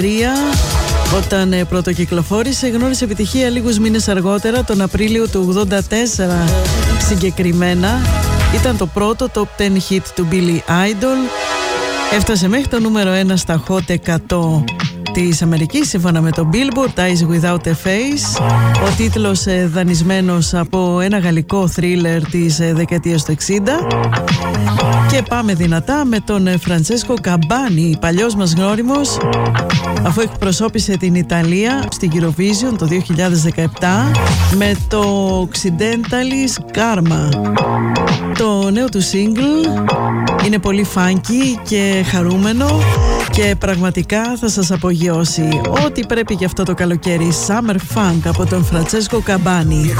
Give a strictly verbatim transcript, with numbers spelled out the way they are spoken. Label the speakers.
Speaker 1: Όταν ε, πρωτοκυκλοφόρησε, γνώρισε επιτυχία λίγους μήνες αργότερα, τον Απρίλιο του ογδόντα τέσσερα συγκεκριμένα. Ήταν το πρώτο top δέκα hit του Billy Idol. Έφτασε μέχρι το νούμερο ένα στα Hot εκατό της Αμερικής, σύμφωνα με το Billboard, Eyes Without a Face. Ο τίτλος ε, δανεισμένος από ένα γαλλικό θρίλερ της ε, δεκαετίας του εξήντα. Και πάμε δυνατά με τον ε, Φραντσέσκο Καμπάνι, παλιός μας γνώριμος, αφού εκπροσώπησε την Ιταλία στη Eurovision το δύο χιλιάδες δεκαεπτά με το Occidentalis Karma. Το νέο του single είναι πολύ funky και χαρούμενο και πραγματικά θα σας απογειώσει ό,τι πρέπει για αυτό το καλοκαίρι. Summer Funk από τον Φραντσέσκο Καμπάνι.